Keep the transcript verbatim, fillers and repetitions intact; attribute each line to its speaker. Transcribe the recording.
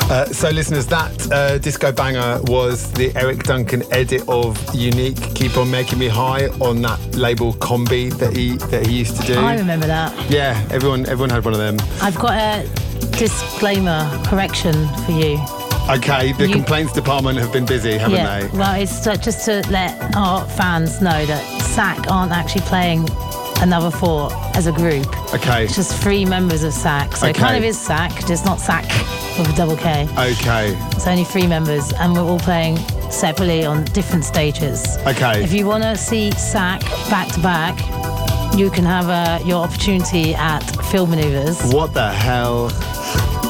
Speaker 1: Uh, so, listeners, that uh, disco banger was the Eric Duncan edit of Unique, Keep On Making Me High, on that label Combi that he that he used to do.
Speaker 2: I remember that.
Speaker 1: Yeah, everyone everyone had one of them.
Speaker 2: I've got a disclaimer, correction for you.
Speaker 1: Okay, the
Speaker 2: You-
Speaker 1: complaints department have been busy, haven't
Speaker 2: yeah,
Speaker 1: they?
Speaker 2: well, it's to, just to let our fans know that S A C aren't actually playing Another Four as a group.
Speaker 1: Okay.
Speaker 2: It's just three members of S A C. So it
Speaker 1: Okay.
Speaker 2: kind of is S A C, just not S A C with a double K.
Speaker 1: Okay.
Speaker 2: It's only three members, and we're all playing separately on different stages.
Speaker 1: Okay.
Speaker 2: If you want to see S A C back to back, you can have uh, your opportunity at Field Manoeuvres.
Speaker 1: What the hell?